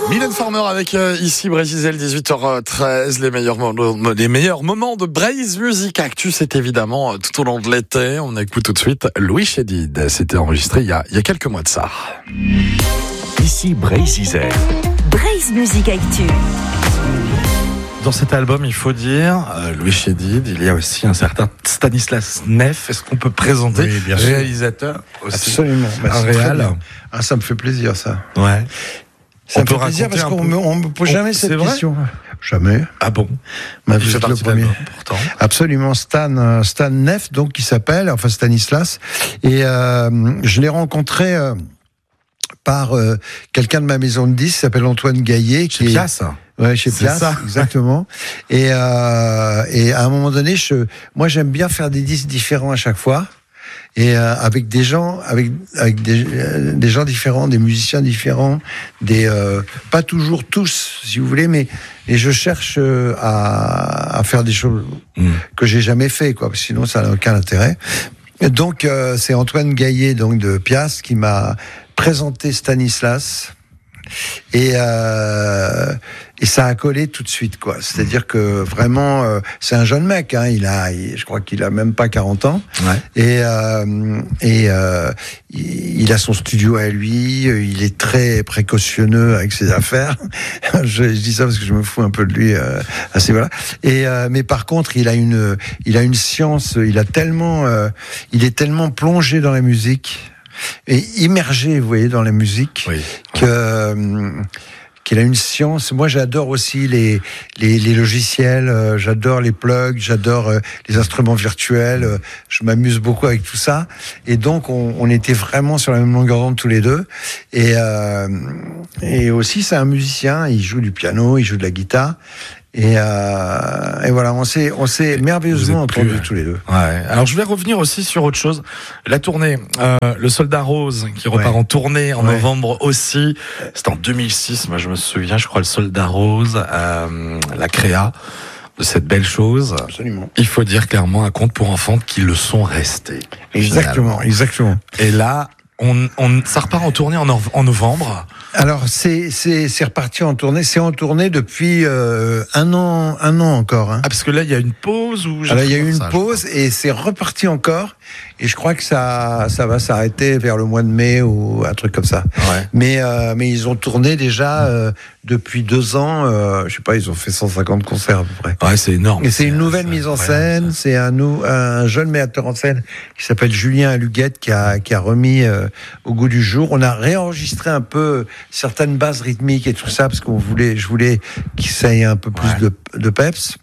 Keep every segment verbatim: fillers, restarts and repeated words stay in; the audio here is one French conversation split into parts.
Mylène Farmer avec euh, ici Brésil, dix-huit heures treize. Les meilleurs, mo- les meilleurs moments de Braise Music Actu, c'est évidemment euh, tout au long de l'été. On écoute tout de suite Louis Chédid. C'était enregistré il y a, il y a quelques mois de ça. Ici Braise Braise Music Actu. Dans cet album, il faut dire, euh, Louis Chédid, il y a aussi un certain Stanislas Neff. Est-ce qu'on peut présenter Oui, bien sûr. réalisateur aussi? Absolument. Bah, un c'est très réal. bien. Ah, ça me fait plaisir, ça. Ouais. Ça On me peut fait plaisir raconter parce un qu'on peu- me, on me pose On- jamais c'est cette vrai question. Jamais. Ah bon? Ma Il vie, fait c'est le partie de premier. l'album, pourtant. Absolument, Stan, euh, Stan Neff, donc, qui s'appelle, enfin Stanislas. Et euh, je l'ai rencontré euh, par euh, quelqu'un de ma maison de disques, qui s'appelle Antoine Gaillet. Chez qui est- Pias. Ouais, chez C'est Pias, ça. exactement. Et, euh, et à un moment donné, je, moi, j'aime bien faire des disques différents à chaque fois. Et euh, avec des gens, avec avec des, euh, des gens différents, des musiciens différents, des euh, pas toujours tous, si vous voulez, mais et je cherche euh, à, à faire des choses Mm. que j'ai jamais fait, quoi, parce que sinon ça n'a aucun intérêt. Et donc euh, c'est Antoine Gaillet, donc de Pias, qui m'a présenté Stanislas. Et, euh, et ça a collé tout de suite, quoi. C'est-à-dire que vraiment, euh, c'est un jeune mec, hein. Il a, il- je crois qu'il a même pas quarante ans. Ouais. Et, euh, et euh, il il a son studio à lui. Il est très précautionneux avec ses affaires. je, je dis ça parce que je me fous un peu de lui. Euh, à ce niveau-là. Et euh, mais par contre, il a une, il a une science. Il a tellement, euh, il est tellement plongé dans la musique et immergé, vous voyez, dans la musique, Oui. que euh, qu'il a une science. Moi, j'adore aussi les les, les logiciels, euh, j'adore les plugs, j'adore euh, les instruments virtuels. euh, je m'amuse beaucoup avec tout ça. Et donc, on, on était vraiment sur la même longueur d'onde tous les deux. Et euh, et aussi, c'est un musicien. Il joue du piano, il joue de la guitare. Et, euh, et voilà, on s'est on s'est merveilleusement Vous êtes plus, entendus ouais. tous les deux. Ouais. Alors je vais revenir aussi sur autre chose. La tournée, euh, le Soldat Rose qui repart Ouais. en tournée en Ouais. novembre aussi. C'était en deux mille six, moi je me souviens, je crois le Soldat Rose, euh, la créa de cette belle chose. Absolument. Il faut dire clairement un conte pour enfants qui le sont restés. Exactement, exactement. Et là, on, on, ça repart en tournée en, nov- en novembre. Alors c'est c'est c'est reparti en tournée. C'est en tournée depuis euh, un an un an encore. Hein. Ah parce que là il y a une pause ou Alors il y a eu une pause et c'est reparti encore. Et je crois que ça ça va s'arrêter vers le mois de mai ou un truc comme ça. Ouais. Mais euh, mais ils ont tourné déjà euh, depuis deux ans. Euh, je sais pas, ils ont fait cent cinquante concerts à peu près. Ouais, c'est énorme. Et c'est une nouvelle c'est mise en incroyable, scène. ça. C'est un, nou- un jeune metteur en scène qui s'appelle Julien Aluguette qui a, qui a remis euh, au goût du jour. On a réenregistré un peu certaines bases rythmiques et tout ça parce qu'on voulait, je voulais qu'il ça ait un peu plus Ouais. de, de peps.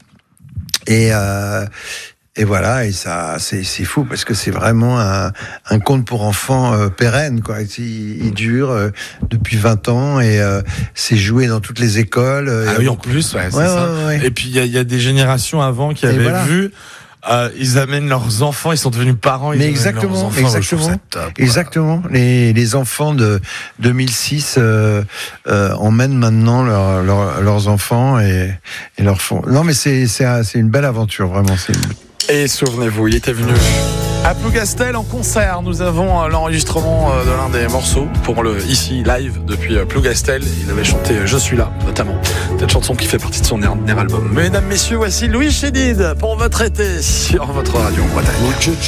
Et euh, et voilà, et ça, c'est, c'est fou parce que c'est vraiment un, un conte pour enfants euh, pérenne, quoi. Il, il dure euh, depuis vingt ans et euh, c'est joué dans toutes les écoles. euh, Ah il y a oui, en beaucoup- plus, ouais, c'est Ouais, ça. ouais, ouais. Et puis il y, a- il y a des générations avant qui Et avaient voilà. vu. Euh, ils amènent leurs enfants, ils sont devenus parents. Ils Mais amènent exactement, leurs enfants, je trouve exactement, ça top, quoi. exactement. Les, les enfants de deux mille six euh, euh, emmènent maintenant leur, leur- leurs enfants et, et leur font. Non, mais c'est c'est un- c'est une belle aventure, vraiment. C'est une... Et souvenez-vous, il était venu à Plougastel en concert. Nous avons euh, l'enregistrement euh, de l'un des morceaux pour le ici live depuis euh, Plougastel. Il avait chanté euh, Je suis là, notamment. Cette chanson qui fait partie de son dernier album. Mesdames, messieurs, voici Louis Chédid pour votre été sur votre radio en Bretagne.